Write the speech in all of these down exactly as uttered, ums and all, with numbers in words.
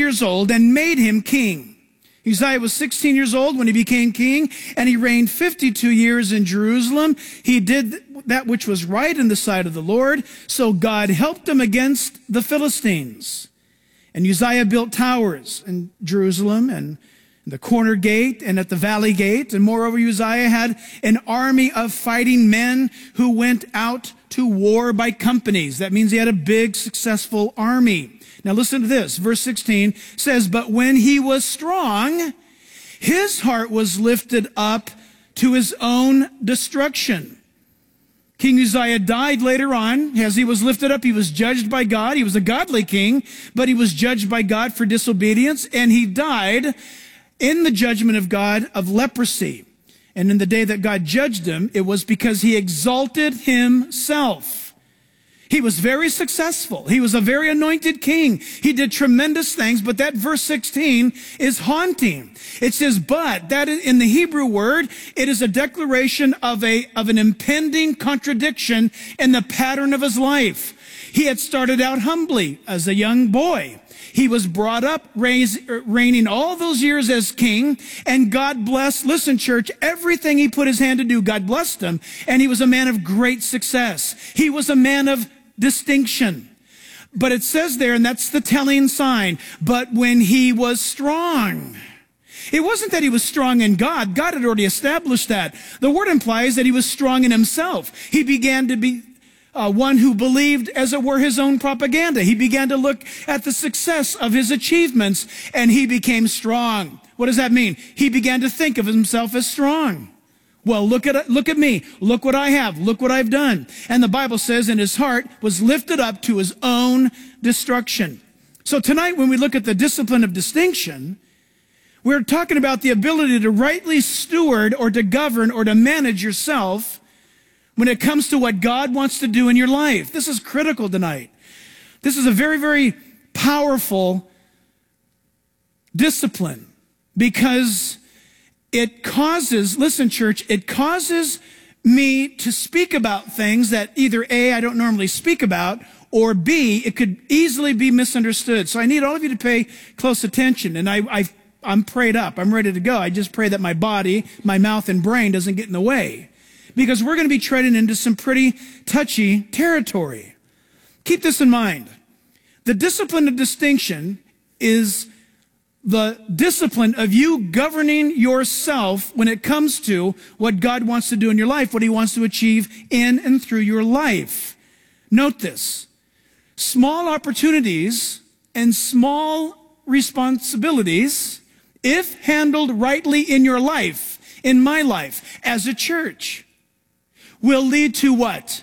years old and made him king. Uzziah was sixteen years old when he became king, and he reigned fifty-two years in Jerusalem. He did that which was right in the sight of the Lord, so God helped him against the Philistines. And Uzziah built towers in Jerusalem and the corner gate and at the valley gate. And moreover, Uzziah had an army of fighting men who went out to war by companies. That means he had a big, successful army. Now listen to this. Verse sixteen says, but when he was strong, his heart was lifted up to his own destruction. King Uzziah died later on. As he was lifted up, he was judged by God. He was a godly king, but he was judged by God for disobedience, and he died in the judgment of God of leprosy. And in the day that God judged him, it was because he exalted himself. He was very successful. He was a very anointed king. He did tremendous things, but that verse sixteen is haunting. It says, but, that in the Hebrew word, it is a declaration of a, of an impending contradiction in the pattern of his life. He had started out humbly as a young boy. He was brought up, raised, reigning all those years as king, and God blessed, listen church, everything he put his hand to do, God blessed him, and he was a man of great success. He was a man of distinction. But it says there, and that's the telling sign, but when he was strong. It wasn't that he was strong in God. God had already established that. The word implies that he was strong in himself. He began to be uh, one who believed, as it were, his own propaganda. He began to look at the success of his achievements, and he became strong. What does that mean? He began to think of himself as strong. Well, look at, look at me. Look what I have. Look what I've done. And the Bible says, and his heart was lifted up to his own destruction. So tonight, when we look at the discipline of distinction, we're talking about the ability to rightly steward or to govern or to manage yourself when it comes to what God wants to do in your life. This is critical tonight. This is a very, very powerful discipline because it causes, listen church, it causes me to speak about things that either A, I don't normally speak about, or B, it could easily be misunderstood. So I need all of you to pay close attention. And I, I, I'm prayed up. I'm ready to go. I just pray that my body, my mouth and brain doesn't get in the way, because we're going to be treading into some pretty touchy territory. Keep this in mind. The discipline of distinction is the discipline of you governing yourself when it comes to what God wants to do in your life, what he wants to achieve in and through your life. Note this. Small opportunities and small responsibilities, if handled rightly in your life, in my life, as a church, will lead to what?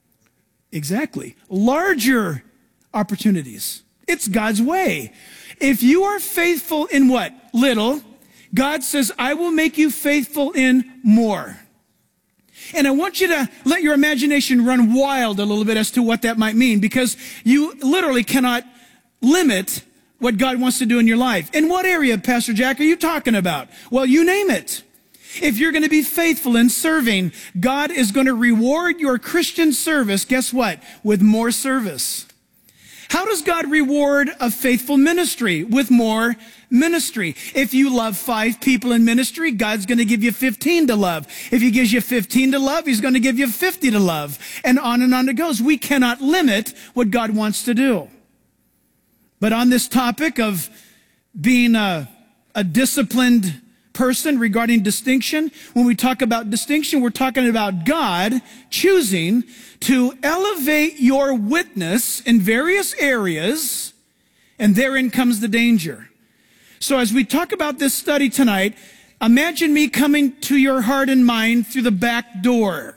Exactly. Larger opportunities. It's God's way. If you are faithful in what? Little, God says, I will make you faithful in more. And I want you to let your imagination run wild a little bit as to what that might mean, because you literally cannot limit what God wants to do in your life. In what area, Pastor Jack, are you talking about? Well, you name it. If you're going to be faithful in serving, God is going to reward your Christian service, guess what? With more service. How does God reward a faithful ministry? With more ministry. If you love five people in ministry, God's going to give you fifteen to love. If he gives you fifteen to love, he's going to give you fifty to love. And on and on it goes. We cannot limit what God wants to do. But on this topic of being a, a disciplined person regarding distinction, when we talk about distinction, we're talking about God choosing to elevate your witness in various areas, and therein comes the danger. So as we talk about this study tonight, imagine me coming to your heart and mind through the back door.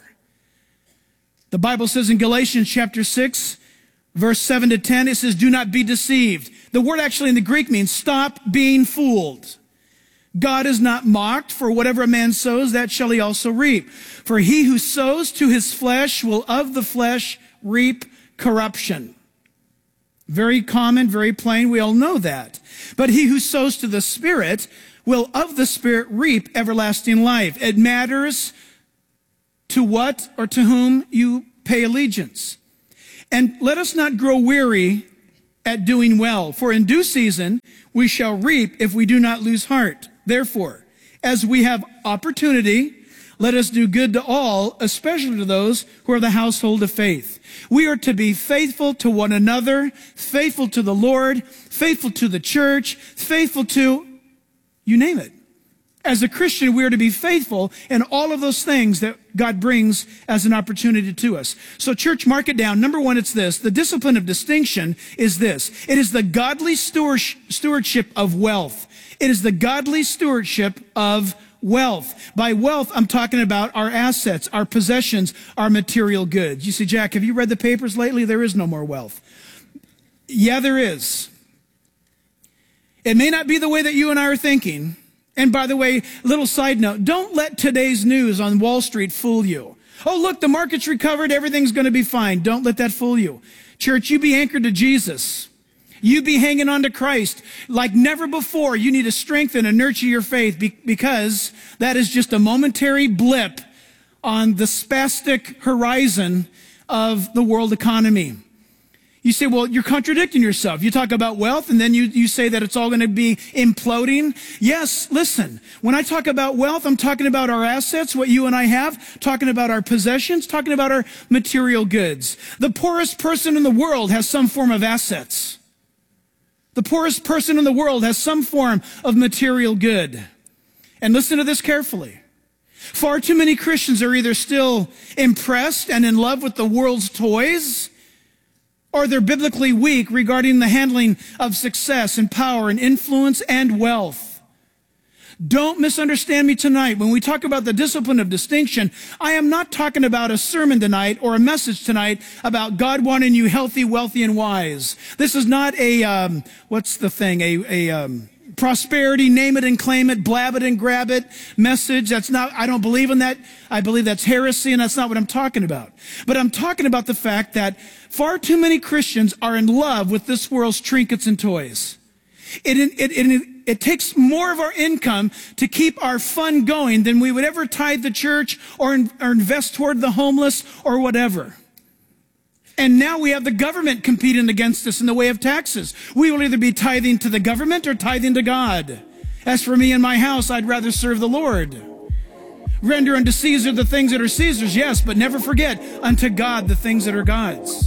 The Bible says in Galatians chapter six, verse seven to ten, it says, do not be deceived. The word actually in the Greek means stop being fooled. God is not mocked, for whatever a man sows, that shall he also reap. For he who sows to his flesh will of the flesh reap corruption. Very common, very plain, we all know that. But he who sows to the Spirit will of the Spirit reap everlasting life. It matters to what or to whom you pay allegiance. And let us not grow weary at doing well, for in due season we shall reap if we do not lose heart. Therefore, as we have opportunity, let us do good to all, especially to those who are the household of faith. We are to be faithful to one another, faithful to the Lord, faithful to the church, faithful to, you name it. As a Christian, we are to be faithful in all of those things that God brings as an opportunity to us. So church, mark it down. Number one, it's this. The discipline of distinction is this. It is the godly stewardship of wealth. It is the godly stewardship of wealth. By wealth, I'm talking about our assets, our possessions, our material goods. You see, Jack, have you read the papers lately? There is no more wealth. Yeah, there is. It may not be the way that you and I are thinking. And by the way, little side note, don't let today's news on Wall Street fool you. Oh, look, the market's recovered. Everything's going to be fine. Don't let that fool you. Church, you be anchored to Jesus. You be hanging on to Christ like never before. You need to strengthen and nurture your faith because that is just a momentary blip on the spastic horizon of the world economy. You say, well, you're contradicting yourself. You talk about wealth and then you, you say that it's all going to be imploding. Yes, listen, when I talk about wealth, I'm talking about our assets, what you and I have, talking about our possessions, talking about our material goods. The poorest person in the world has some form of assets. The poorest person in the world has some form of material good. And listen to this carefully. Far too many Christians are either still impressed and in love with the world's toys, or they're biblically weak regarding the handling of success and power and influence and wealth. Don't misunderstand me tonight. When we talk about the discipline of distinction, I am not talking about a sermon tonight or a message tonight about God wanting you healthy, wealthy, and wise. This is not a, um, what's the thing, a, a um, prosperity, name it and claim it, blab it and grab it message. That's not, I don't believe in that. I believe that's heresy, and that's not what I'm talking about. But I'm talking about the fact that far too many Christians are in love with this world's trinkets and toys. It, it, it, it takes more of our income to keep our fund going than we would ever tithe the church or, in, or invest toward the homeless or whatever. And now we have the government competing against us in the way of taxes. We will either be tithing to the government or tithing to God. As for me and my house, I'd rather serve the Lord. Render unto Caesar the things that are Caesar's, yes, but never forget unto God the things that are God's.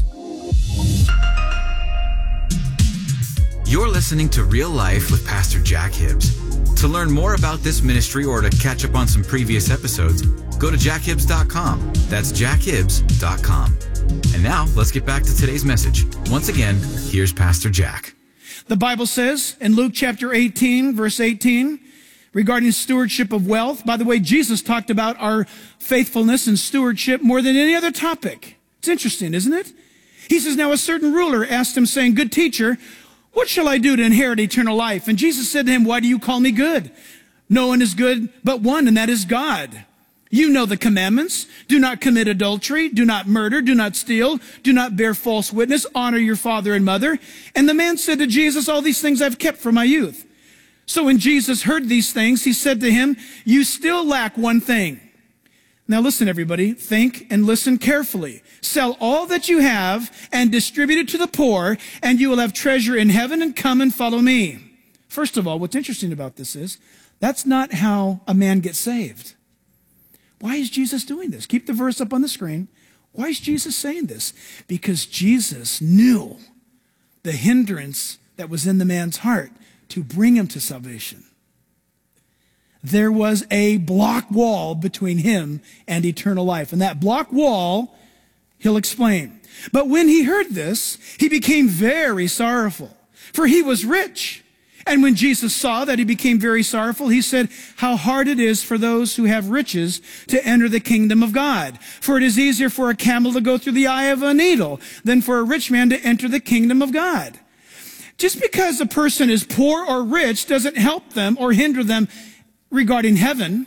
You're listening to Real Life with Pastor Jack Hibbs. To learn more about this ministry or to catch up on some previous episodes, go to jack hibbs dot com. That's jack hibbs dot com. And now, let's get back to today's message. Once again, here's Pastor Jack. The Bible says in Luke chapter eighteen, verse eighteen, regarding stewardship of wealth. By the way, Jesus talked about our faithfulness and stewardship more than any other topic. It's interesting, isn't it? He says, now a certain ruler asked him, saying, good teacher, what shall I do to inherit eternal life? And Jesus said to him, why do you call me good? No one is good but one, and that is God. You know the commandments. Do not commit adultery. Do not murder. Do not steal. Do not bear false witness. Honor your father and mother. And the man said to Jesus, all these things I've kept from my youth. So when Jesus heard these things, he said to him, you still lack one thing. Now listen, everybody, think and listen carefully. Sell all that you have and distribute it to the poor, and you will have treasure in heaven, and come and follow me. First of all, what's interesting about this is that's not how a man gets saved. Why is Jesus doing this? Keep the verse up on the screen. Why is Jesus saying this? Because Jesus knew the hindrance that was in the man's heart to bring him to salvation. There was a block wall between him and eternal life. And that block wall, he'll explain. But when he heard this, he became very sorrowful, for he was rich. And when Jesus saw that he became very sorrowful, he said, how hard it is for those who have riches to enter the kingdom of God. For it is easier for a camel to go through the eye of a needle than for a rich man to enter the kingdom of God. Just because a person is poor or rich doesn't help them or hinder them regarding heaven.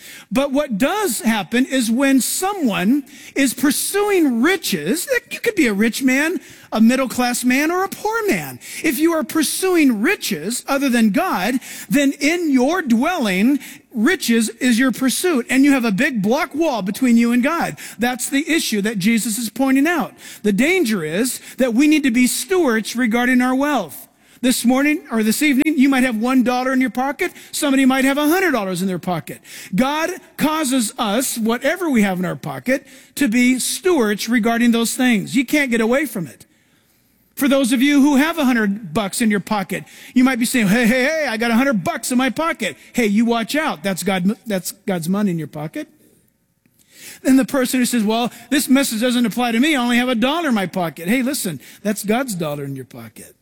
But what does happen is when someone is pursuing riches, you could be a rich man, a middle-class man, or a poor man. If you are pursuing riches other than God, then in your dwelling, riches is your pursuit, and you have a big block wall between you and God. That's the issue that Jesus is pointing out. The danger is that we need to be stewards regarding our wealth. This morning or this evening, you might have one dollar in your pocket. Somebody might have a hundred dollars in their pocket. God causes us, whatever we have in our pocket, to be stewards regarding those things. You can't get away from it. For those of you who have a hundred bucks in your pocket, you might be saying, hey, hey, hey, I got a hundred bucks in my pocket. Hey, you watch out. That's God, that's God's money in your pocket. Then the person who says, well, this message doesn't apply to me. I only have a dollar in my pocket. Hey, listen, that's God's dollar in your pocket.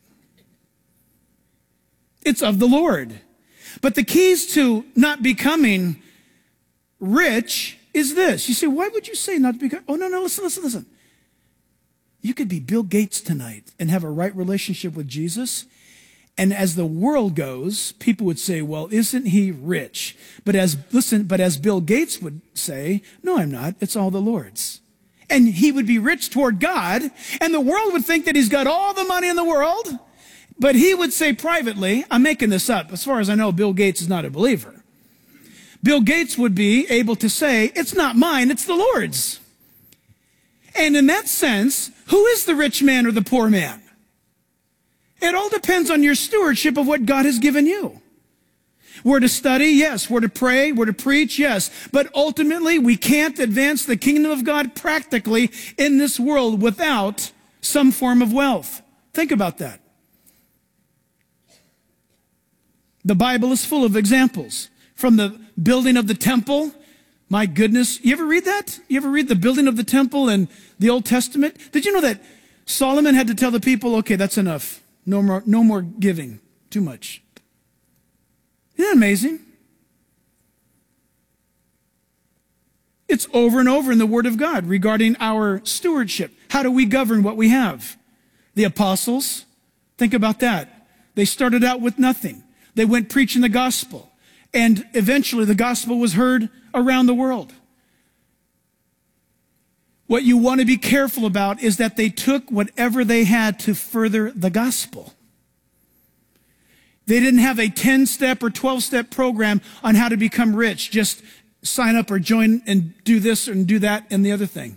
It's of the Lord. But the keys to not becoming rich is this. You say, why would you say not to become? Oh, no, no, listen, listen, listen. You could be Bill Gates tonight and have a right relationship with Jesus. And as the world goes, people would say, well, isn't he rich? But as, listen, but as Bill Gates would say, no, I'm not. It's all the Lord's. And he would be rich toward God. And the world would think that he's got all the money in the world. But he would say privately, I'm making this up. As far as I know, Bill Gates is not a believer. Bill Gates would be able to say, it's not mine, it's the Lord's. And in that sense, who is the rich man or the poor man? It all depends on your stewardship of what God has given you. We're to study, yes. We're to pray, we're to preach, yes. But ultimately, we can't advance the kingdom of God practically in this world without some form of wealth. Think about that. The Bible is full of examples. From the building of the temple, my goodness. You ever read that? You ever read the building of the temple in the Old Testament? Did you know that Solomon had to tell the people, okay, that's enough. No more, no more giving. Too much. Isn't that amazing? It's over and over in the Word of God regarding our stewardship. How do we govern what we have? The apostles, think about that. They started out with nothing. They went preaching the gospel, and eventually the gospel was heard around the world. What you want to be careful about is that they took whatever they had to further the gospel. They didn't have a ten-step or twelve-step program on how to become rich. Just sign up or join and do this and do that and the other thing.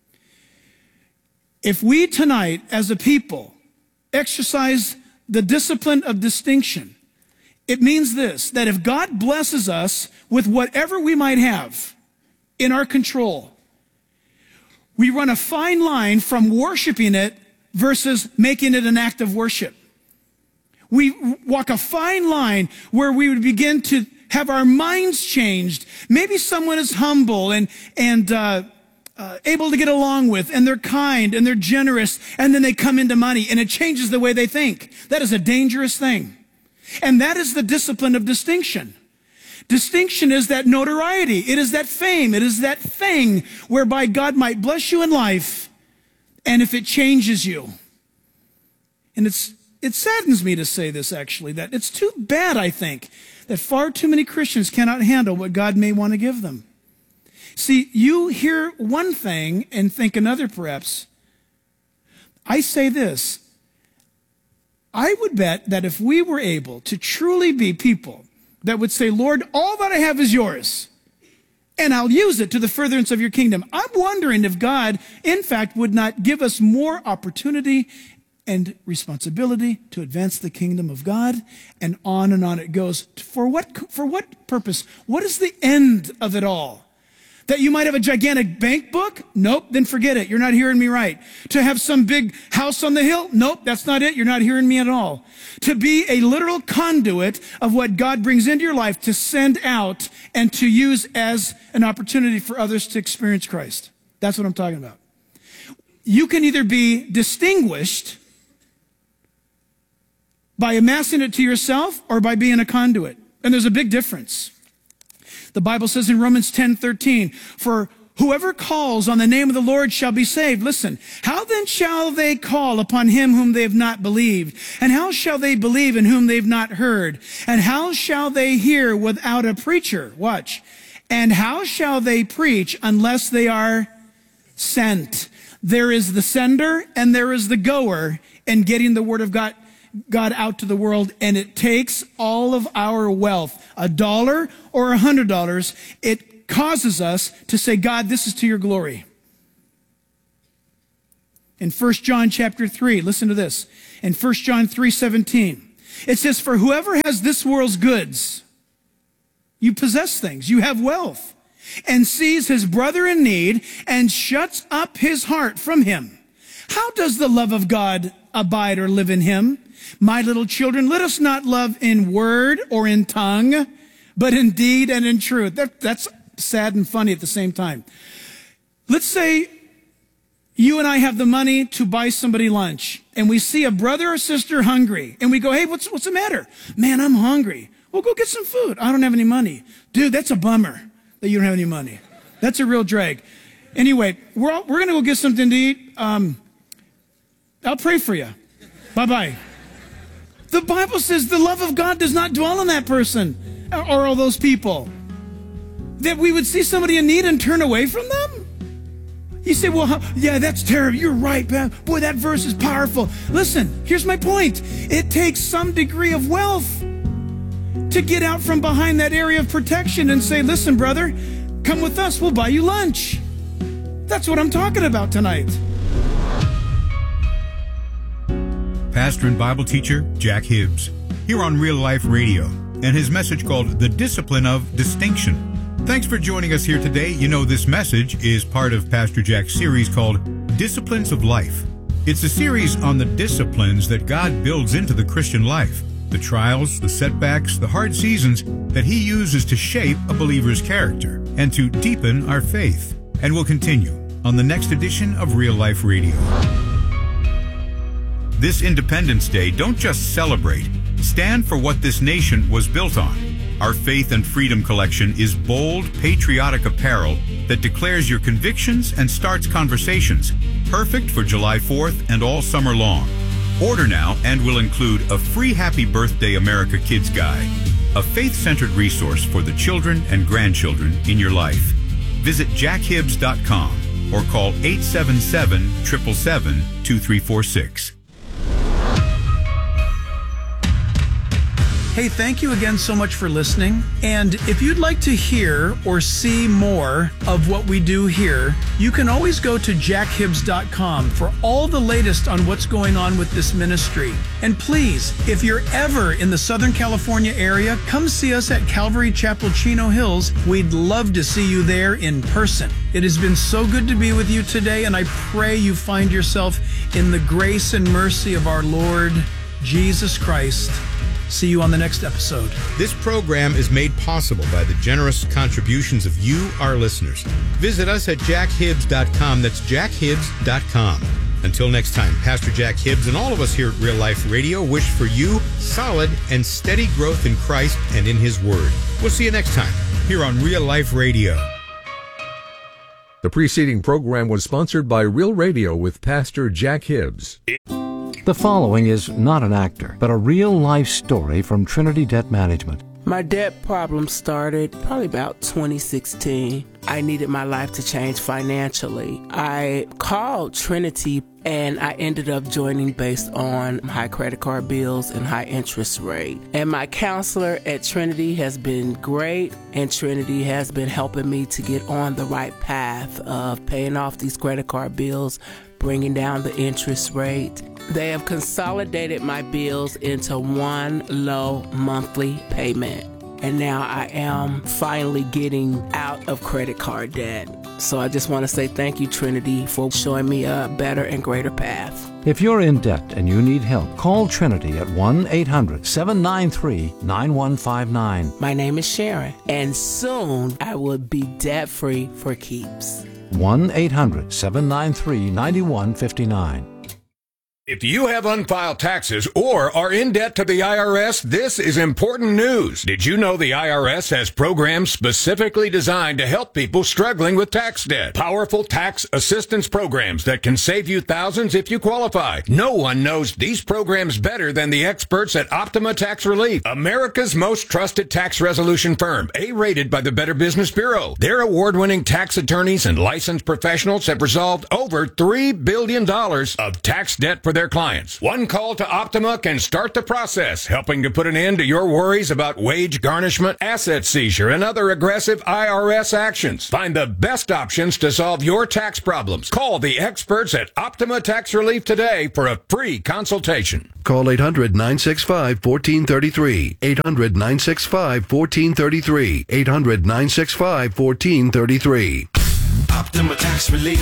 If we tonight, as a people, exercise the discipline of distinction, it means this, that if God blesses us with whatever we might have in our control, we run a fine line from worshiping it versus making it an act of worship. We walk a fine line where we would begin to have our minds changed. Maybe someone is humble and, and uh, uh, able to get along with, and they're kind and they're generous, and then they come into money and it changes the way they think. That is a dangerous thing. And that is the discipline of distinction. Distinction is that notoriety. It is that fame. It is that thing whereby God might bless you in life, and if it changes you. And it's, it saddens me to say this, actually, that it's too bad, I think, that far too many Christians cannot handle what God may want to give them. See, you hear one thing and think another, perhaps. I say this. I would bet that if we were able to truly be people that would say, Lord, all that I have is yours, and I'll use it to the furtherance of your kingdom, I'm wondering if God, in fact, would not give us more opportunity and responsibility to advance the kingdom of God, and on and on it goes. For what, for what purpose? What is the end of it all? That you might have a gigantic bank book? Nope, then forget it. You're not hearing me right. To have some big house on the hill? Nope, that's not it. You're not hearing me at all. To be a literal conduit of what God brings into your life to send out and to use as an opportunity for others to experience Christ. That's what I'm talking about. You can either be distinguished by amassing it to yourself or by being a conduit. And there's a big difference. The Bible says in Romans ten thirteen, for whoever calls on the name of the Lord shall be saved. Listen, how then shall they call upon him whom they have not believed? And how shall they believe in whom they have not heard? And how shall they hear without a preacher? Watch. And how shall they preach unless they are sent? There is the sender and there is the goer in getting the word of God, God out to the world. And it takes all of our wealth, a dollar or a hundred dollars. It causes us to say, God, this is to your glory. In First John chapter three, listen to this. In First John three seventeen, it says, for whoever has this world's goods, you possess things, you have wealth, and sees his brother in need and shuts up his heart from him, how does the love of God abide or live in him? My little children, let us not love in word or in tongue, but in deed and in truth. That, that's sad and funny at the same time. Let's say you and I have the money to buy somebody lunch, and we see a brother or sister hungry, and we go, hey, what's, what's the matter? Man, I'm hungry. Well, go get some food. I don't have any money. Dude, that's a bummer that you don't have any money. That's a real drag. Anyway, we're, all, we're going to go get something to eat. Um, I'll pray for you. Bye-bye. The Bible says the love of God does not dwell in that person or, or all those people. That we would see somebody in need and turn away from them? You say, well, yeah, that's terrible. You're right, man. Boy, that verse is powerful. Listen, here's my point. It takes some degree of wealth to get out from behind that area of protection and say, listen, brother, come with us. We'll buy you lunch. That's what I'm talking about tonight. Pastor and Bible teacher Jack Hibbs, here on Real Life Radio, and his message called The Discipline of Distinction. Thanks for joining us here today. You know, this message is part of Pastor Jack's series called Disciplines of Life. It's a series on the disciplines that God builds into the Christian life, the trials, the setbacks, the hard seasons that he uses to shape a believer's character and to deepen our faith. And we'll continue on the next edition of Real Life Radio. This Independence Day, don't just celebrate. Stand for what this nation was built on. Our Faith and Freedom collection is bold, patriotic apparel that declares your convictions and starts conversations. Perfect for July fourth and all summer long. Order now and will include a free Happy Birthday America Kids Guide, a faith-centered resource for the children and grandchildren in your life. Visit jack hibbs dot com or call eight seven seven, seven seven seven, two three four six. Hey, thank you again so much for listening. And if you'd like to hear or see more of what we do here, you can always go to jack hibbs dot com for all the latest on what's going on with this ministry. And please, if you're ever in the Southern California area, come see us at Calvary Chapel, Chino Hills. We'd love to see you there in person. It has been so good to be with you today, and I pray you find yourself in the grace and mercy of our Lord Jesus Christ. See you on the next episode. This program is made possible by the generous contributions of you, our listeners. Visit us at jack hibbs dot com. That's jack hibbs dot com. Until next time, Pastor Jack Hibbs and all of us here at Real Life Radio wish for you solid and steady growth in Christ and in His Word. We'll see you next time here on Real Life Radio. The preceding program was sponsored by Real Radio with Pastor Jack Hibbs. The following is not an actor, but a real-life story from Trinity Debt Management. My debt problem started probably about twenty sixteen. I needed my life to change financially. I called Trinity and I ended up joining based on high credit card bills and high interest rate. And my counselor at Trinity has been great, and Trinity has been helping me to get on the right path of paying off these credit card bills, bringing down the interest rate. They have consolidated my bills into one low monthly payment. And now I am finally getting out of credit card debt. So I just want to say thank you, Trinity, for showing me a better and greater path. If you're in debt and you need help, call Trinity at one eight hundred, seven nine three, nine one five nine. My name is Sharon, and soon I will be debt-free for keeps. one eight hundred, seven nine three, nine one five nine. If you have unfiled taxes or are in debt to the I R S, this is important news. Did you know the I R S has programs specifically designed to help people struggling with tax debt? Powerful tax assistance programs that can save you thousands if you qualify. No one knows these programs better than the experts at Optima Tax Relief, America's most trusted tax resolution firm, A-rated by the Better Business Bureau. Their award-winning tax attorneys and licensed professionals have resolved over three billion dollars of tax debt for their clients. One call to Optima can start the process, helping to put an end to your worries about wage garnishment, asset seizure, and other aggressive I R S actions. Find the best options to solve your tax problems. Call the experts at Optima Tax Relief today for a free consultation. Call eight hundred, nine six five, one four three three. eight hundred, nine six five, one four three three. eight hundred, nine six five, one four three three. Optima Tax Relief.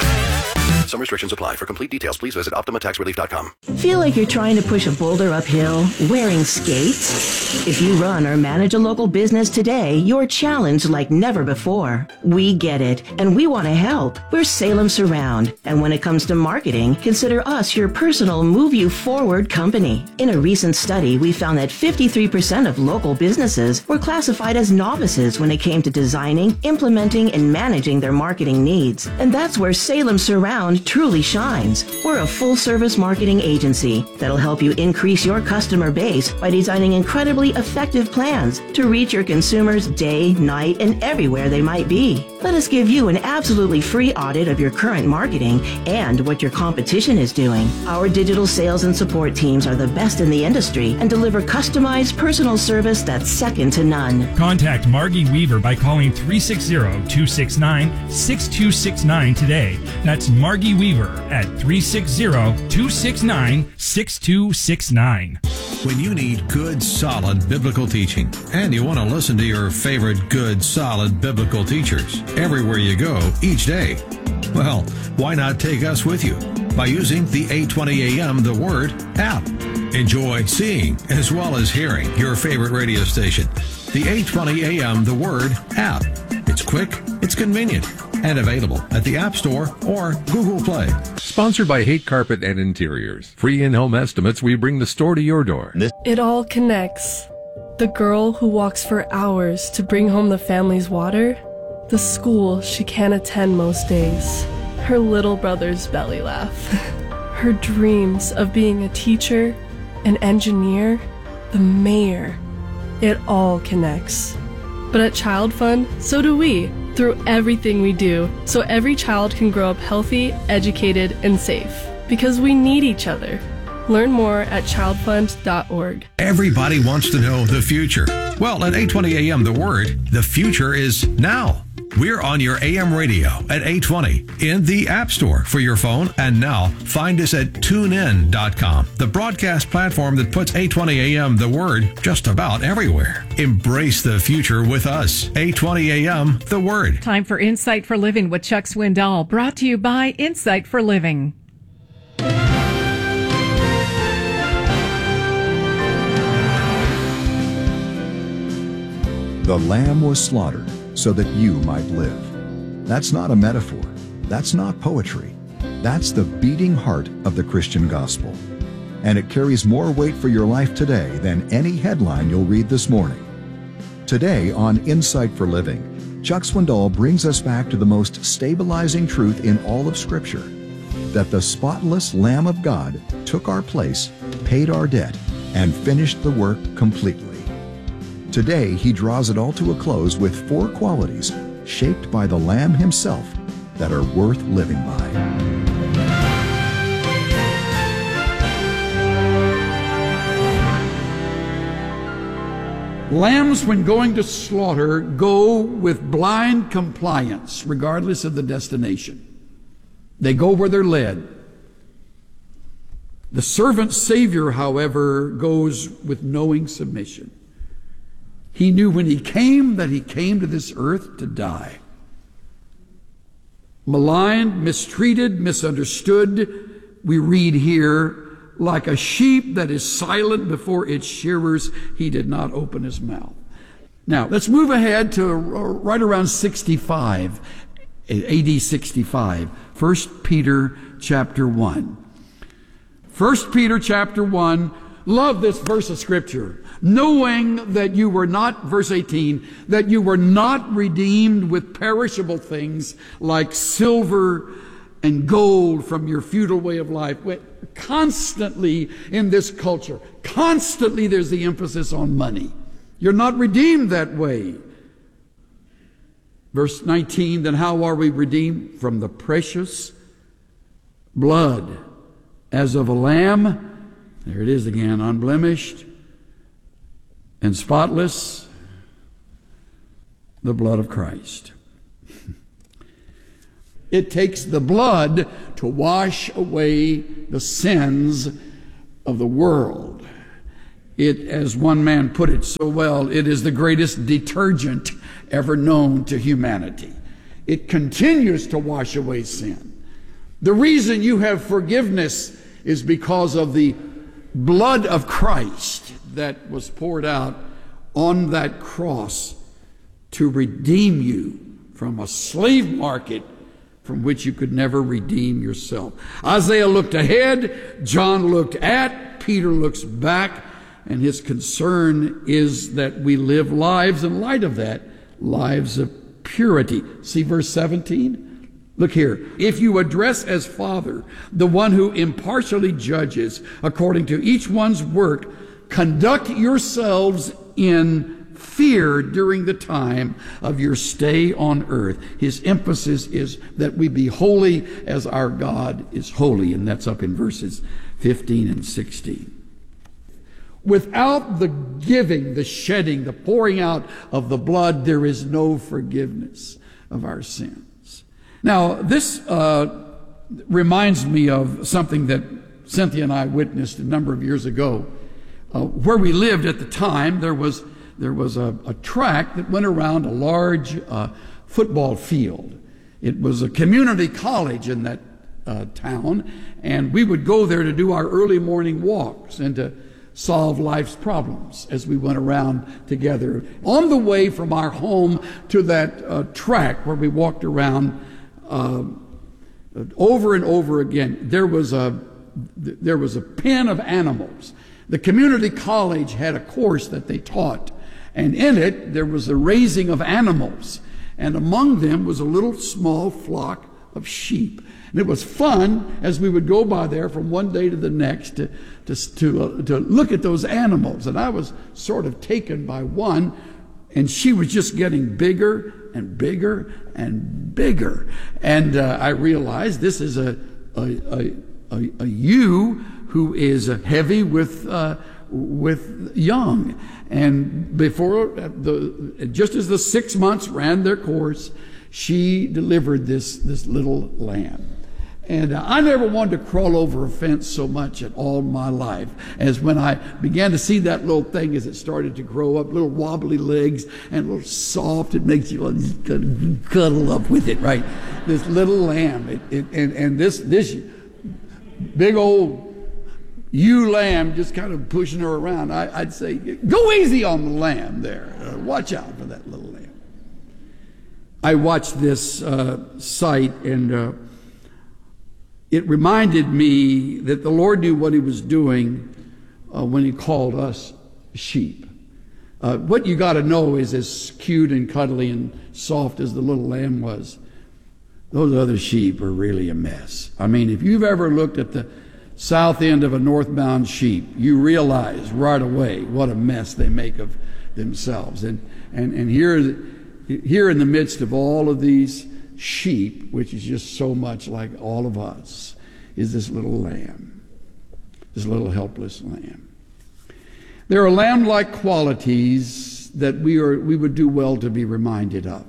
Some restrictions apply. For complete details, please visit Optima Tax Relief dot com. Feel like you're trying to push a boulder uphill wearing skates? If you run or manage a local business today, you're challenged like never before. We get it, and we want to help. We're Salem Surround, and when it comes to marketing, consider us your personal move you forward company. In a recent study, we found that fifty-three percent of local businesses were classified as novices when it came to designing, implementing, and managing their marketing needs. And that's where Salem Surround truly shines. We're a full-service marketing agency that'll help you increase your customer base by designing incredibly effective plans to reach your consumers day, night, and everywhere they might be. Let us give you an absolutely free audit of your current marketing and what your competition is doing. Our digital sales and support teams are the best in the industry and deliver customized personal service that's second to none. Contact Margie Weaver by calling three six zero, two six nine, six two six nine today. That's Margie Weaver at three six zero, two six nine, six two six nine. When you need good, solid biblical teaching, and you want to listen to your favorite good, solid biblical teachers everywhere you go each day, well, why not take us with you by using the eight twenty A M The Word app? Enjoy seeing as well as hearing your favorite radio station. The eight twenty A M The Word app. It's quick, it's convenient, and available at the App Store or Google Play. Sponsored by Hate Carpet and Interiors. Free in-home estimates, we bring the store to your door. It all connects. The girl who walks for hours to bring home the family's water, the school she can't attend most days, her little brother's belly laugh, her dreams of being a teacher, an engineer, the mayor. It all connects. But at Child Fund, so do we, through everything we do, so every child can grow up healthy, educated, and safe. Because we need each other. Learn more at child fund dot org. Everybody wants to know the future. Well, at eight twenty A M The Word, the future is now. We're on your A M radio at eight twenty in the App Store for your phone, and now find us at tune in dot com, the broadcast platform that puts eight twenty A M The Word just about everywhere. Embrace the future with us. eight twenty A M The Word. Time for Insight for Living with Chuck Swindoll, brought to you by Insight for Living. The Lamb was slaughtered so that you might live. That's not a metaphor. That's not poetry. That's the beating heart of the Christian gospel. And it carries more weight for your life today than any headline you'll read this morning. Today on Insight for Living, Chuck Swindoll brings us back to the most stabilizing truth in all of Scripture, that the spotless Lamb of God took our place, paid our debt, and finished the work completely. Today, he draws it all to a close with four qualities shaped by the Lamb himself that are worth living by. Lambs, when going to slaughter, go with blind compliance, regardless of the destination. They go where they're led. The servant Savior, however, goes with knowing submission. He knew when he came that he came to this earth to die. Maligned, mistreated, misunderstood, we read here, like a sheep that is silent before its shearers, he did not open his mouth. Now, let's move ahead to right around sixty-five, A D sixty-five, First Peter chapter one. First Peter chapter one, love this verse of Scripture. Knowing that you were not, verse eighteen, that you were not redeemed with perishable things like silver and gold from your futile way of life. Constantly in this culture, constantly there's the emphasis on money. You're not redeemed that way. Verse nineteen, then how are we redeemed? From the precious blood as of a lamb. There it is again, unblemished and spotless, the blood of Christ. It takes the blood to wash away the sins of the world. It, as one man put it so well, it is the greatest detergent ever known to humanity. It continues to wash away sin. The reason you have forgiveness is because of the blood of Christ that was poured out on that cross to redeem you from a slave market from which you could never redeem yourself. Isaiah looked ahead, John looked at, Peter looks back, and his concern is that we live lives in light of that, lives of purity. See verse seventeen? Look here. If you address as Father the one who impartially judges according to each one's work, conduct yourselves in fear during the time of your stay on earth. His emphasis is that we be holy as our God is holy, and that's up in verses fifteen and sixteen. Without the giving, the shedding, the pouring out of the blood, there is no forgiveness of our sins. Now, this uh, reminds me of something that Cynthia and I witnessed a number of years ago. Uh, where we lived at the time, there was there was a, a track that went around a large uh, football field. It was a community college in that uh, town, and we would go there to do our early morning walks and to solve life's problems as we went around together. On the way from our home to that uh, track where we walked around uh, over and over again, there was a there was a pen of animals. The community college had a course that they taught, and in it there was the raising of animals, and among them was a little small flock of sheep. And it was fun as we would go by there from one day to the next to to to, uh, to look at those animals. And I was sort of taken by one, and she was just getting bigger and bigger and bigger. And uh, I realized this is a a a, a, a ewe who is heavy with uh, with young. And before the just as the six months ran their course, she delivered this this little lamb. And uh, I never wanted to crawl over a fence so much in all my life as when I began to see that little thing as it started to grow up, little wobbly legs and a little soft. It makes you cuddle up with it, right? This little lamb. It, it, and, and this, this big old ewe lamb just kind of pushing her around. I, I'd say, go easy on the lamb there. Uh, watch out for that little lamb. I watched this uh, sight, and uh, it reminded me that the Lord knew what he was doing uh, when he called us sheep. Uh, what you got to know is, as cute and cuddly and soft as the little lamb was, those other sheep are really a mess. I mean, if you've ever looked at the south end of a northbound sheep, you realize right away what a mess they make of themselves. And and and here, here in the midst of all of these sheep, which is just so much like all of us, is this little lamb, this little helpless lamb. There are lamb-like qualities that we are we would do well to be reminded of.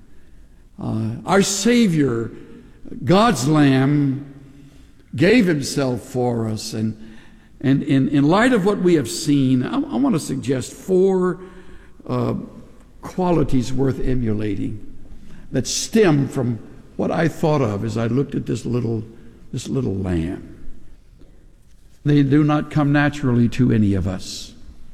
Uh, our Savior, God's Lamb, gave himself for us, and and in, in light of what we have seen, I, I want to suggest four uh, qualities worth emulating that stem from what I thought of as I looked at this little this little lamb. They do not come naturally to any of us,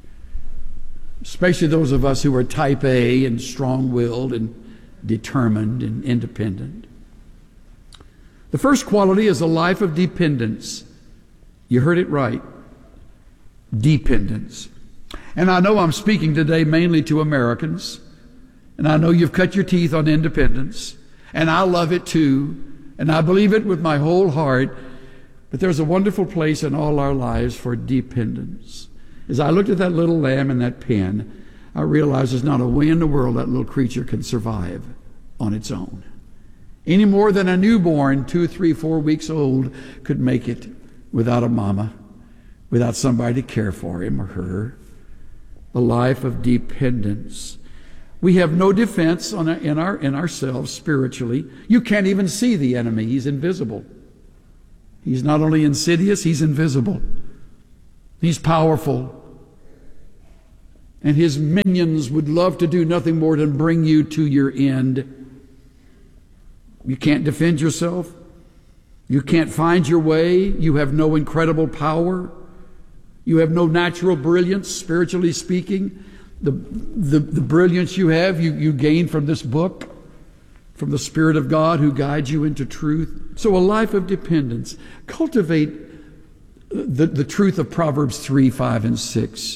especially those of us who are type A and strong-willed and determined and independent. The first quality is a life of dependence. You heard it right. Dependence. And I know I'm speaking today mainly to Americans. And I know you've cut your teeth on independence. And I love it too. And I believe it with my whole heart. But there's a wonderful place in all our lives for dependence. As I looked at that little lamb in that pen, I realized there's not a way in the world that little creature can survive on its own. Any more than a newborn, two, three, four weeks old, could make it without a mama, without somebody to care for him or her. A life of dependence. We have no defense on, in, our, in ourselves spiritually. You can't even see the enemy. He's invisible. He's not only insidious, he's invisible. He's powerful. And his minions would love to do nothing more than bring you to your end. You can't defend yourself. You can't find your way. You have no incredible power. You have no natural brilliance, spiritually speaking. The, the, the brilliance you have, you, you gain from this book, from the Spirit of God who guides you into truth. So a life of dependence. Cultivate the, the truth of Proverbs three, five, and six,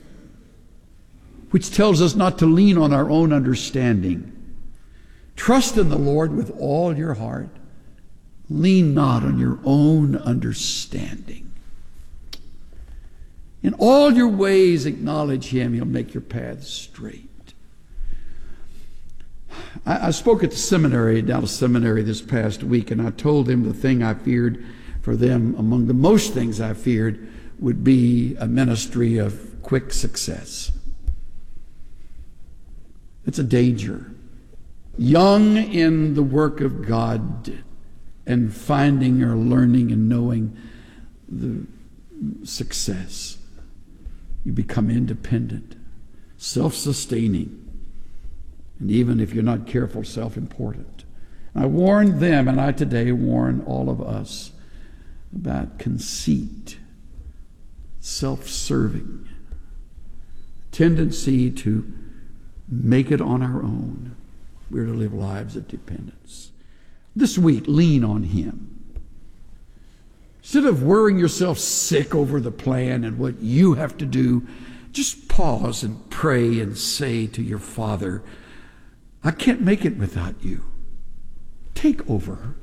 which tells us not to lean on our own understanding. Trust in the Lord with all your heart. Lean not on your own understanding. In all your ways acknowledge Him. He'll make your paths straight. I, I spoke at the seminary, Dallas Seminary, this past week, and I told them the thing I feared for them, among the most things I feared, would be a ministry of quick success. It's a danger. Young in the work of God and finding or learning and knowing the success. You become independent, self-sustaining, and even if you're not careful, self-important. I warned them, and I today warn all of us about conceit, self-serving, tendency to make it on our own. We're to live lives of dependence. This week, lean on Him. Instead of worrying yourself sick over the plan and what you have to do, just pause and pray and say to your Father, I can't make it without you. Take over.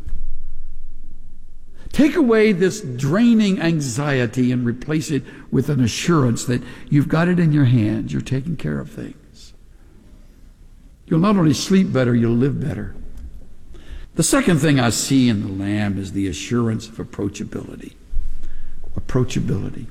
Take away this draining anxiety and replace it with an assurance that you've got it in your hands. You're taking care of things. You'll not only sleep better, you'll live better. The second thing I see in the Lamb is the assurance of approachability. Approachability.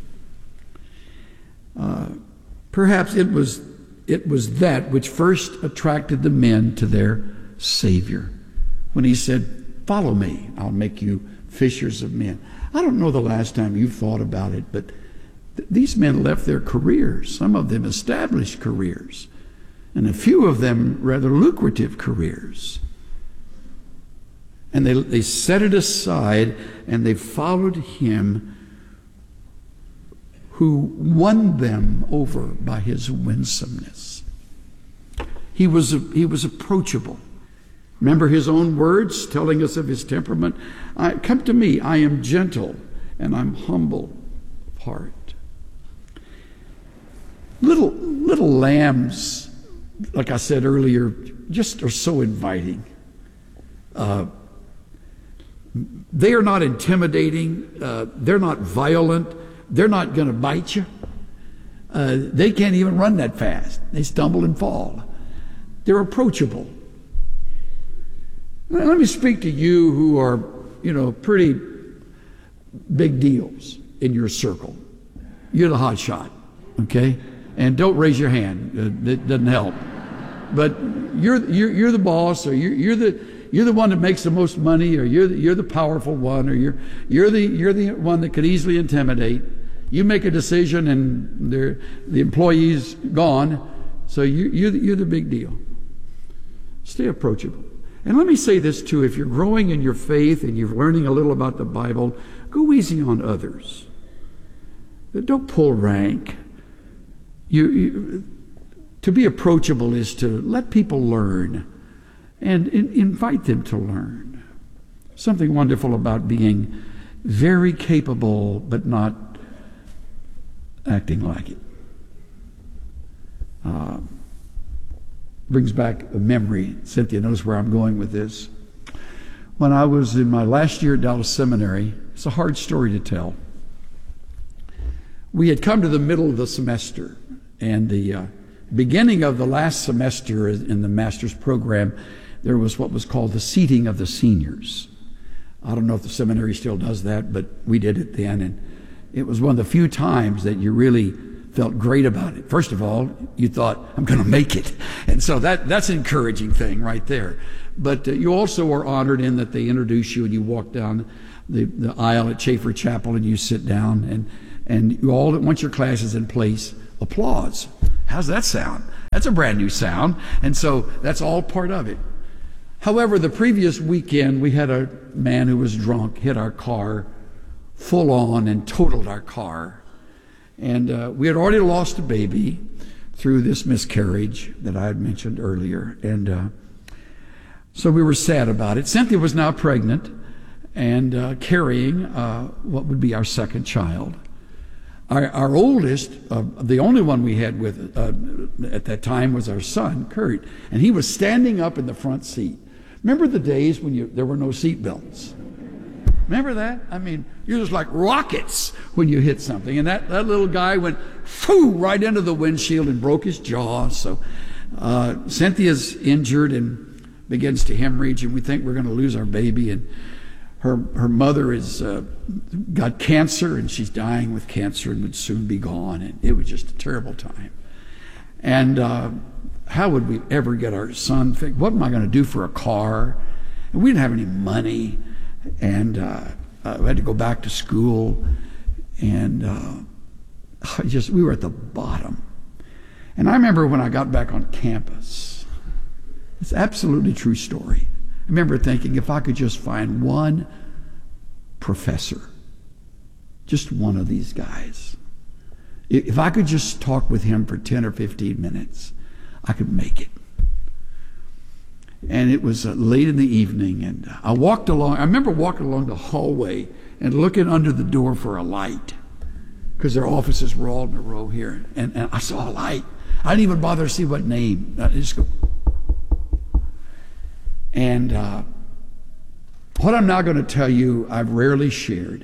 Uh, perhaps it was, it was that which first attracted the men to their Savior when He said, follow me, I'll make you fishers of men. I don't know the last time you've thought about it, but th- these men left their careers, some of them established careers, and a few of them rather lucrative careers. And they, they set it aside and they followed Him who won them over by His winsomeness. He was, he was approachable. Remember His own words telling us of His temperament? I, Come to me, I am gentle and I'm humble of heart. Little, little lambs, like I said earlier, just are so inviting. Uh, They are not intimidating. Uh, they're not violent. They're not going to bite you. Uh, they can't even run that fast. They stumble and fall. They're approachable. Let me speak to you who are, you know, pretty big deals in your circle. You're the hot shot, okay? And don't raise your hand. Uh, it doesn't help. But you're you're, you're the boss, or you're, you're the You're the one that makes the most money, or you're the, you're the powerful one, or you're you're the you're the one that could easily intimidate. You make a decision, and the the employee's gone, so you you're the, you're the big deal. Stay approachable. And let me say this too: if you're growing in your faith and you're learning a little about the Bible, go easy on others. Don't pull rank. You, you to be approachable is to let people learn. And in, invite them to learn. Something wonderful about being very capable, but not acting like it. Uh, brings back a memory. Cynthia knows where I'm going with this. When I was in my last year at Dallas Seminary, it's a hard story to tell. We had come to the middle of the semester, and the uh, beginning of the last semester in the master's program, there was what was called the seating of the seniors. I don't know if the seminary still does that, but we did it then, and it was one of the few times that you really felt great about it. First of all, you thought, I'm going to make it. And so that that's an encouraging thing right there. But uh, you also are honored in that they introduce you and you walk down the, the aisle at Chafer Chapel and you sit down, and, and you all, once your class is in place, applause. How's that sound? That's a brand new sound. And so that's all part of it. However, the previous weekend, we had a man who was drunk hit our car full on and totaled our car. And uh, we had already lost a baby through this miscarriage that I had mentioned earlier. And uh, so we were sad about it. Cynthia was now pregnant and uh, carrying uh, what would be our second child. Our, our oldest, uh, the only one we had with uh, at that time, was our son, Kurt. And he was standing up in the front seat. Remember the days when you, there were no seat belts? Remember that? I mean, you're just like rockets when you hit something. And that, that little guy went phoo, right into the windshield and broke his jaw. So uh, Cynthia's injured and begins to hemorrhage, and we think we're going to lose our baby. And her her mother has uh, got cancer, and she's dying with cancer and would soon be gone. And it was just a terrible time. And uh, how would we ever get our son fixed? What am I going to do for a car? And we didn't have any money. And uh, uh, we had to go back to school, and uh, just we were at the bottom. And I remember when I got back on campus, it's absolutely true story. I remember thinking, if I could just find one professor, just one of these guys, if I could just talk with him for ten or fifteen minutes, I could make it. And it was uh, late in the evening, and I walked along. I remember walking along the hallway and looking under the door for a light, because their offices were all in a row here. And, and I saw a light. I didn't even bother to see what name. I just go. And uh, what I'm now going to tell you, I've rarely shared.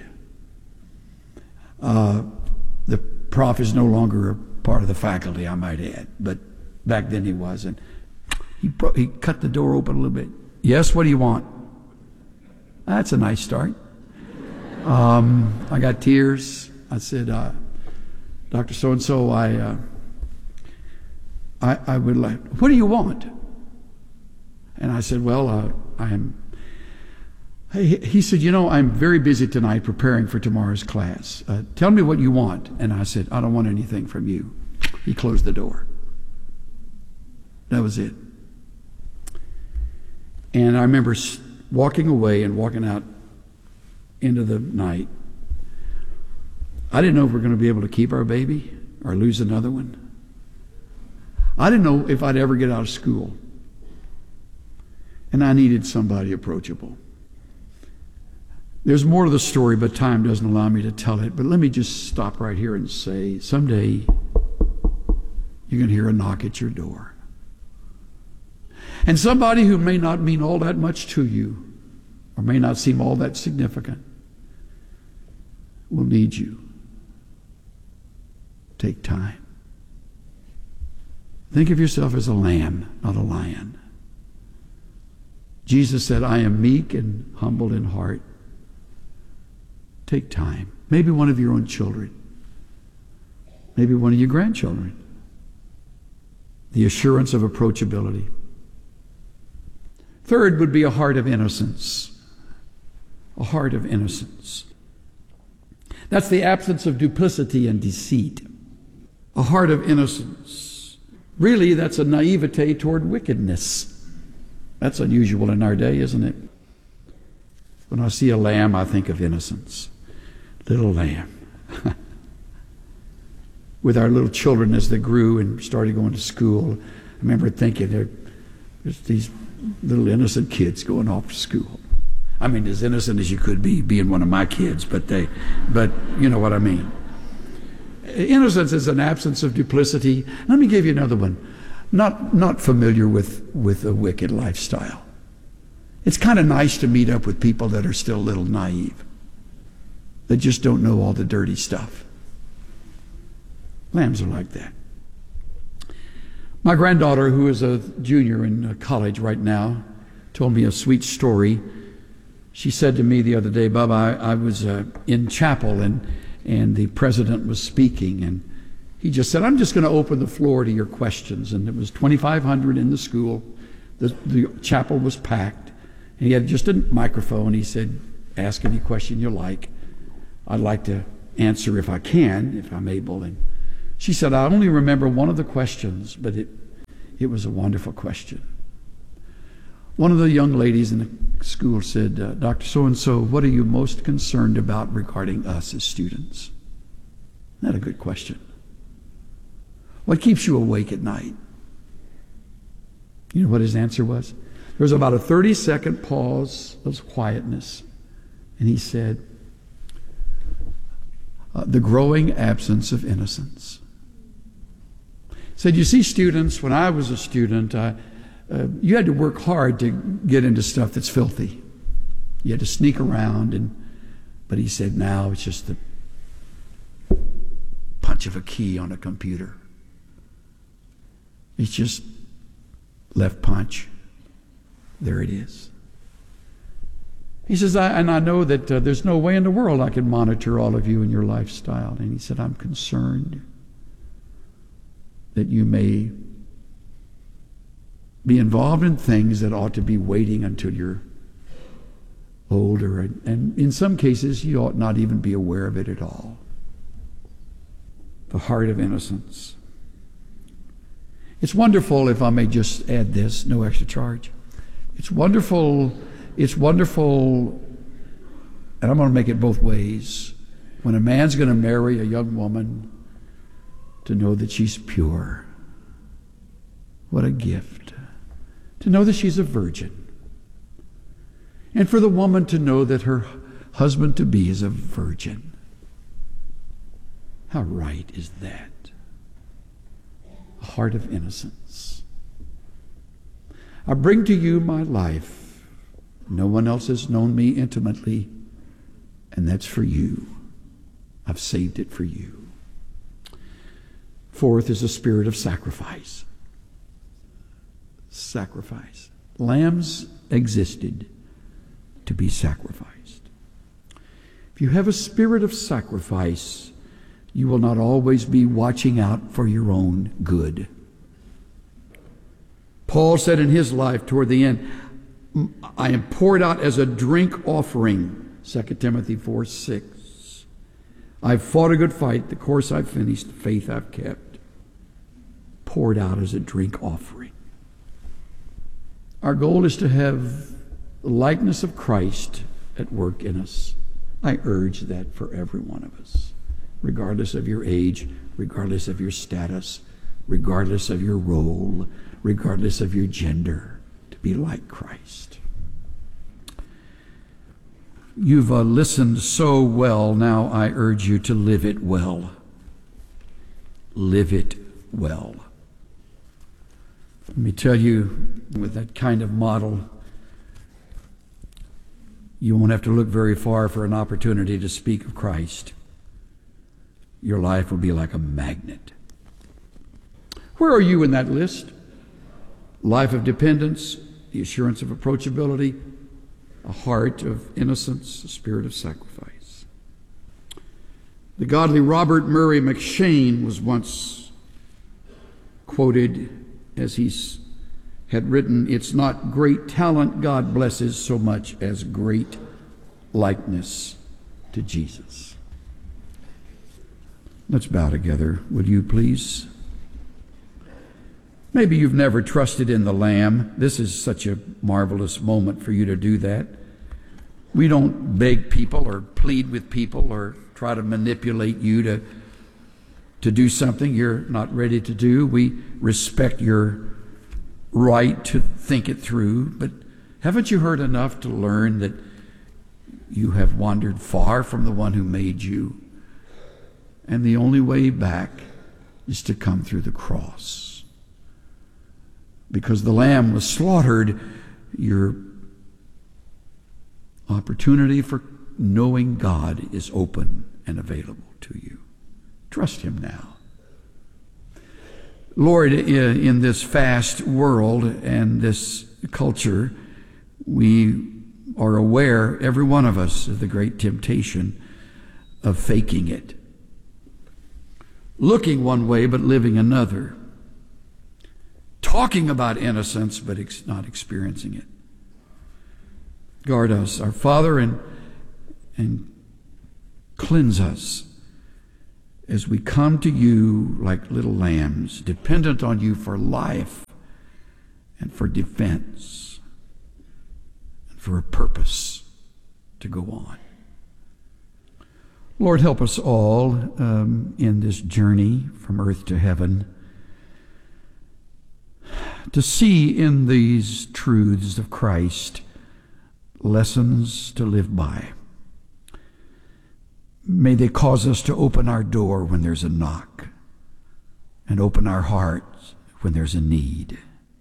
Uh, the prof is no longer a part of the faculty, I might add, but back then he was. And He, bro- he cut the door open a little bit. Yes, what do you want? That's a nice start. Um, I got tears. I said, uh, Doctor So-and-so, I, uh, I, I would like, what do you want? And I said, well, uh, I'm, he, he said, you know, I'm very busy tonight preparing for tomorrow's class. Uh, tell me what you want. And I said, I don't want anything from you. He closed the door. That was it. And I remember walking away and walking out into the night. I didn't know if we were going to be able to keep our baby or lose another one. I didn't know if I'd ever get out of school. And I needed somebody approachable. There's more to the story, but time doesn't allow me to tell it. But let me just stop right here and say, someday you're going to hear a knock at your door. And somebody who may not mean all that much to you, or may not seem all that significant, will need you. Take time. Think of yourself as a lamb, not a lion. Jesus said, I am meek and humble in heart. Take time. Maybe one of your own children. Maybe one of your grandchildren. The assurance of approachability. Third would be a heart of innocence. A heart of innocence. That's the absence of duplicity and deceit. A heart of innocence. Really, that's a naivete toward wickedness. That's unusual in our day, isn't it? When I see a lamb, I think of innocence. Little lamb. With our little children as they grew and started going to school, I remember thinking, there's these little innocent kids going off to school. I mean, as innocent as you could be, being one of my kids, but they, but you know what I mean. Innocence is an absence of duplicity. Let me give you another one. Not, not familiar with, with a wicked lifestyle. It's kind of nice to meet up with people that are still a little naive, that just don't know all the dirty stuff. Lambs are like that. My granddaughter, who is a junior in college right now, told me a sweet story. She said to me the other day, Bob, I, I was uh, in chapel and, and the president was speaking, and he just said, I'm just going to open the floor to your questions. And it was twenty-five hundred in the school. The, the chapel was packed. And he had just a microphone. He said, ask any question you like. I'd like to answer if I can, if I'm able. And she said, I only remember one of the questions, but it, it was a wonderful question. One of the young ladies in the school said, uh, Doctor So-and-so, what are you most concerned about regarding us as students? Isn't that a good question? What keeps you awake at night? You know what his answer was? There was about a thirty-second pause of quietness. And he said, uh, the growing absence of innocence. He said, you see, students, when I was a student, I, uh, you had to work hard to get into stuff that's filthy. You had to sneak around. And but he said, now it's just the punch of a key on a computer. It's just left punch. There it is. He says, I, and I know that uh, there's no way in the world I can monitor all of you and your lifestyle. And he said, I'm concerned that you may be involved in things that ought to be waiting until you're older. And, and in some cases, you ought not even be aware of it at all. The heart of innocence. It's wonderful, if I may just add this, no extra charge. It's wonderful, it's wonderful, and I'm going to make it both ways, when a man's going to marry a young woman, to know that she's pure. What a gift. To know that she's a virgin. And for the woman to know that her husband-to-be is a virgin. How right is that? A heart of innocence. I bring to you my life. No one else has known me intimately, and that's for you. I've saved it for you. Fourth is a spirit of sacrifice. Sacrifice. Lambs existed to be sacrificed. If you have a spirit of sacrifice, you will not always be watching out for your own good. Paul said in his life toward the end, I am poured out as a drink offering, Second Timothy four six. I've fought a good fight, the course I've finished, the faith I've kept. Poured out as a drink offering. Our goal is to have the likeness of Christ at work in us. I urge that for every one of us, regardless of your age, regardless of your status, regardless of your role, regardless of your gender, to be like Christ. You've uh, listened so well, now I urge you to live it well. Live it well. Let me tell you, with that kind of model, you won't have to look very far for an opportunity to speak of Christ. Your life will be like a magnet. Where are you in that list? Life of dependence, the assurance of approachability, a heart of innocence, a spirit of sacrifice. The godly Robert Murray McCheyne was once quoted as he had written, it's not great talent God blesses so much as great likeness to Jesus. Let's bow together, will you please? Maybe you've never trusted in the Lamb. This is such a marvelous moment for you to do that. We don't beg people or plead with people or try to manipulate you to, to do something you're not ready to do. We respect your right to think it through. But haven't you heard enough to learn that you have wandered far from the one who made you. And the only way back is to come through the cross. Because the Lamb was slaughtered, your opportunity for knowing God is open and available to you. Trust Him now. Lord, in this fast world and this culture, we are aware, every one of us, of the great temptation of faking it. Looking one way but living another. Talking about innocence but ex- not experiencing it. Guard us, our Father, and, and cleanse us as we come to you like little lambs, dependent on you for life and for defense and for a purpose to go on. Lord, help us all um, in this journey from earth to heaven to see in these truths of Christ lessons to live by. May they cause us to open our door when there's a knock and open our hearts when there's a need.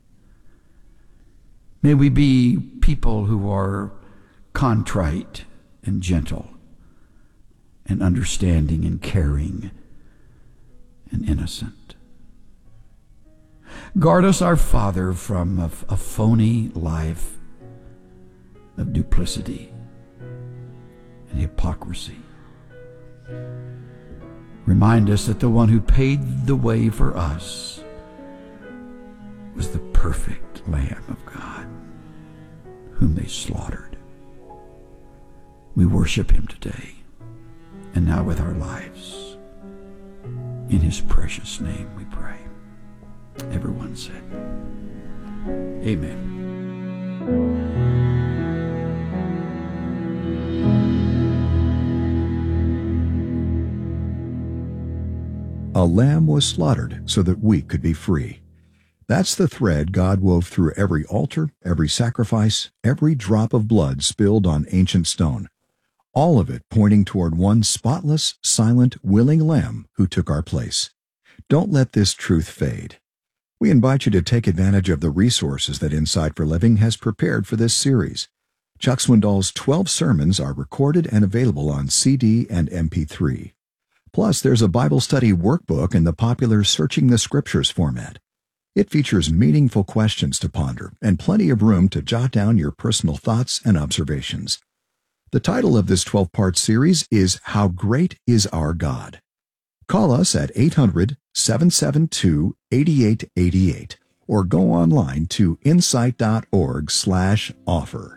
May we be people who are contrite and gentle and understanding and caring and innocent. Guard us, our Father, from a, a phony life of duplicity and hypocrisy. Remind us that the one who paid the way for us was the perfect Lamb of God, whom they slaughtered. We worship Him today, and now with our lives. In His precious name we pray. Everyone said, Amen. A lamb was slaughtered so that we could be free. That's the thread God wove through every altar, every sacrifice, every drop of blood spilled on ancient stone. All of it pointing toward one spotless, silent, willing lamb who took our place. Don't let this truth fade. We invite you to take advantage of the resources that Insight for Living has prepared for this series. Chuck Swindoll's twelve sermons are recorded and available on C D and M P three. Plus, there's a Bible study workbook in the popular Searching the Scriptures format. It features meaningful questions to ponder and plenty of room to jot down your personal thoughts and observations. The title of this twelve-part series is How Great is Our God? Call us at eight hundred, seven seven two, eight eight eight eight or go online to insight.org slash offer.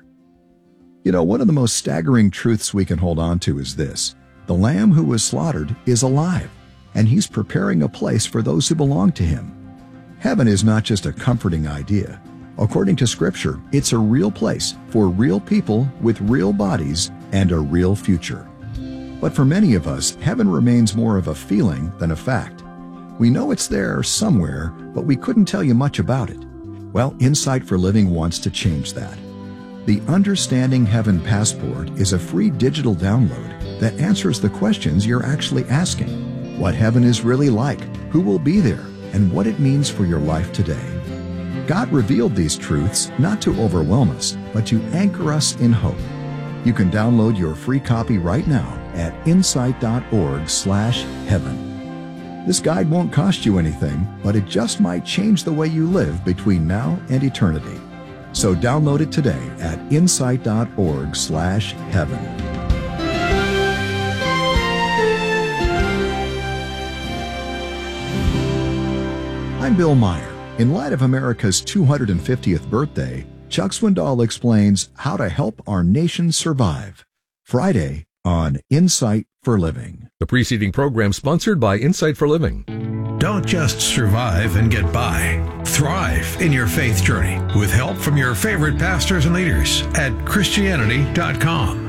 You know, one of the most staggering truths we can hold on to is this. The Lamb who was slaughtered is alive, and He's preparing a place for those who belong to Him. Heaven is not just a comforting idea. According to Scripture, it's a real place for real people with real bodies and a real future. But for many of us, heaven remains more of a feeling than a fact. We know it's there somewhere, but we couldn't tell you much about it. Well, Insight for Living wants to change that. The Understanding Heaven Passport is a free digital download that answers the questions you're actually asking. What heaven is really like, who will be there, and what it means for your life today. God revealed these truths not to overwhelm us, but to anchor us in hope. You can download your free copy right now at insight.org slash heaven. This guide won't cost you anything, but it just might change the way you live between now and eternity. So download it today at insight.org slash heaven. I'm Bill Meyer. In light of America's two hundred fiftieth birthday, Chuck Swindoll explains how to help our nation survive. Friday on Insight for Living. The preceding program sponsored by Insight for Living. Don't just survive and get by. Thrive in your faith journey with help from your favorite pastors and leaders at Christianity dot com.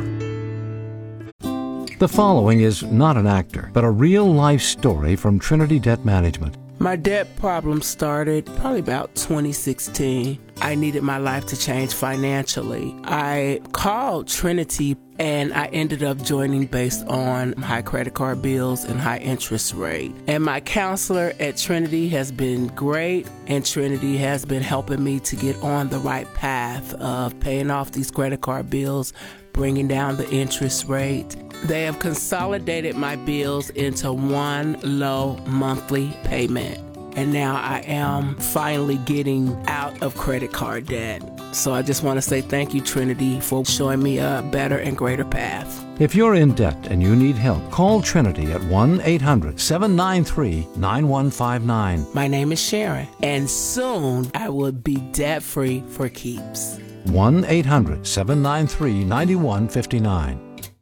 The following is not an actor, but a real-life story from Trinity Debt Management. My debt problem started probably about twenty sixteen. I needed my life to change financially. I called Trinity and I ended up joining based on high credit card bills and high interest rate. And my counselor at Trinity has been great, and Trinity has been helping me to get on the right path of paying off these credit card bills, bringing down the interest rate. They have consolidated my bills into one low monthly payment. And now I am finally getting out of credit card debt. So I just want to say thank you, Trinity, for showing me a better and greater path. If you're in debt and you need help, call Trinity at one eight hundred seven nine three nine one five nine. My name is Sharon, and soon I will be debt-free for keeps. one eight hundred seven nine three nine one five nine.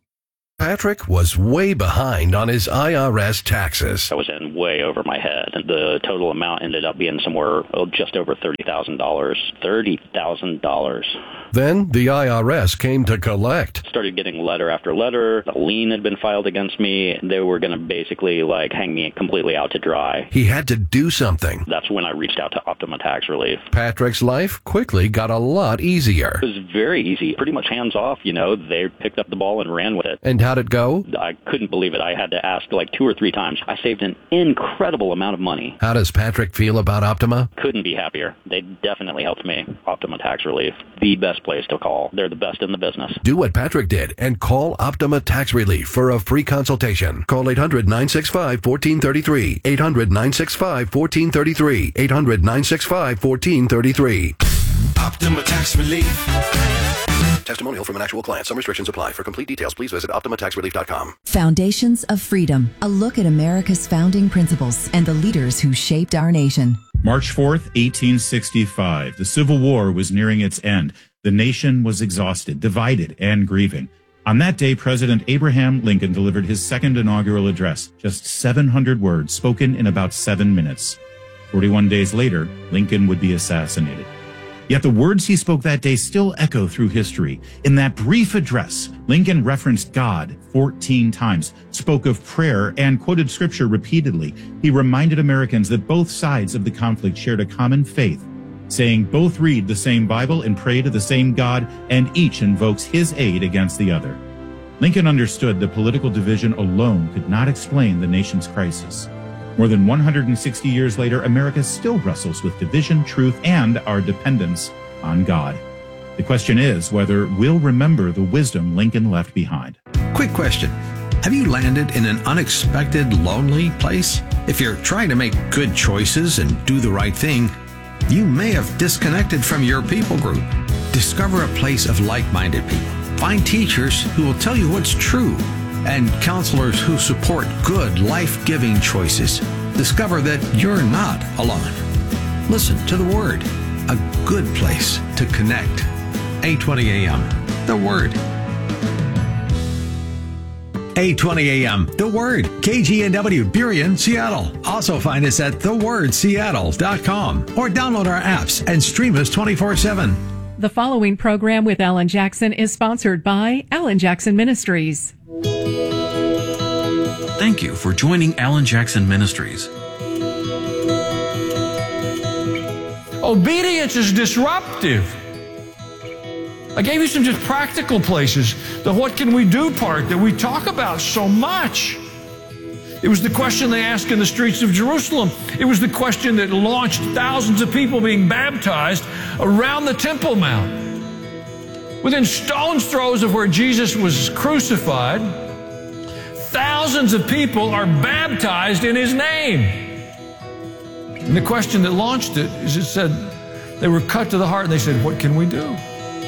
Patrick was way behind on his I R S taxes. I was in way over my head. The total amount ended up being somewhere oh, just over thirty thousand dollars. thirty thousand dollars. Then the I R S came to collect. Started getting letter after letter. A lien had been filed against me. They were going to basically like hang me completely out to dry. He had to do something. That's when I reached out to Optima Tax Relief. Patrick's life quickly got a lot easier. It was very easy, pretty much hands off. You know, they picked up the ball and ran with it. And how'd it go? I couldn't believe it. I had to ask like two or three times. I saved an incredible amount of money. How does Patrick feel about Optima? Couldn't be happier. They definitely helped me. Optima Tax Relief, the best place to call. They're the best in the business. Do what Patrick did and call Optima Tax Relief for a free consultation. Call eight hundred nine six five one four three three. eight hundred nine six five one four three three. eight hundred nine six five one four three three. Optima Tax Relief. Testimonial from an actual client. Some restrictions apply. For complete details, please visit optima tax relief dot com. Foundations of Freedom. A look at America's founding principles and the leaders who shaped our nation. March fourth, eighteen sixty-five. The Civil War was nearing its end. The nation was exhausted, divided, and grieving. On that day, President Abraham Lincoln delivered his second inaugural address, just seven hundred words spoken in about seven minutes. forty-one days later, Lincoln would be assassinated. Yet the words he spoke that day still echo through history. In that brief address, Lincoln referenced God fourteen times, spoke of prayer, and quoted scripture repeatedly. He reminded Americans that both sides of the conflict shared a common faith, saying both read the same Bible and pray to the same God, and each invokes his aid against the other. Lincoln understood that political division alone could not explain the nation's crisis. More than one hundred sixty years later, America still wrestles with division, truth, and our dependence on God. The question is whether we'll remember the wisdom Lincoln left behind. Quick question. Have you landed in an unexpected, lonely place? If you're trying to make good choices and do the right thing, you may have disconnected from your people group. Discover a place of like-minded people. Find teachers who will tell you what's true, and counselors who support good, life-giving choices. Discover that you're not alone. Listen to the Word, a good place to connect. eight twenty A M, The Word. eight twenty A M, The Word, K G N W, Burien, Seattle. Also find us at the word seattle dot com or download our apps and stream us twenty-four seven. The following program with Alan Jackson is sponsored by Alan Jackson Ministries. Thank you for joining Alan Jackson Ministries. Obedience is disruptive. I gave you some just practical places, the what can we do part that we talk about so much. It was the question they asked in the streets of Jerusalem. It was the question that launched thousands of people being baptized around the Temple Mount. Within stone's throws of where Jesus was crucified, thousands of people are baptized in His name. And the question that launched it is, it said, they were cut to the heart and they said, what can we do?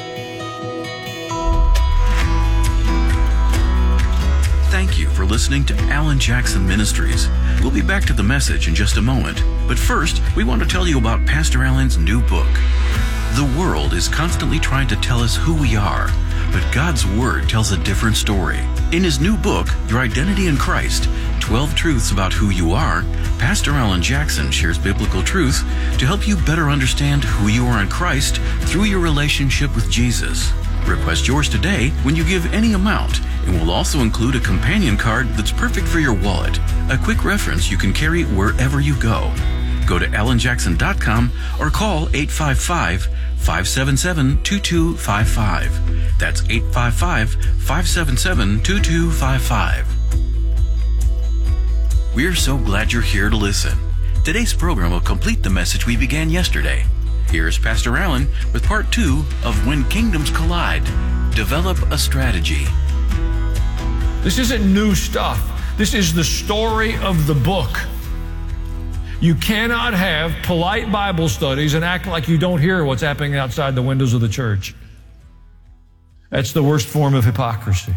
Thank you for listening to Alan Jackson Ministries. We'll be back to the message in just a moment. But first, we want to tell you about Pastor Alan's new book. The world is constantly trying to tell us who we are, but God's Word tells a different story. In his new book, Your Identity in Christ, twelve Truths About Who You Are, Pastor Alan Jackson shares biblical truth to help you better understand who you are in Christ through your relationship with Jesus. Request yours today when you give any amount, and we'll also include a companion card that's perfect for your wallet, a quick reference you can carry wherever you go. Go to alan jackson dot com or call eight five five, five seven seven, two two five five. That's eight five five, five seven seven, two two five five. We're so glad you're here to listen. Today's program will complete the message we began yesterday. Here's Pastor Allen with part two of When Kingdoms Collide. Develop a strategy. This isn't new stuff. This is the story of the book. You cannot have polite Bible studies and act like you don't hear what's happening outside the windows of the church. That's the worst form of hypocrisy.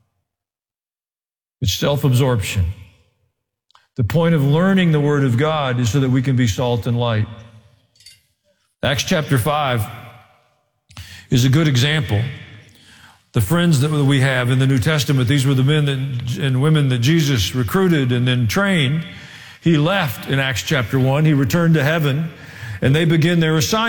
It's self-absorption. The point of learning the Word of God is so that we can be salt and light. Acts chapter five is a good example. The friends that we have in the New Testament, these were the men that, and women that Jesus recruited and then trained. He left in Acts chapter one. He returned to heaven, and they begin their assignment.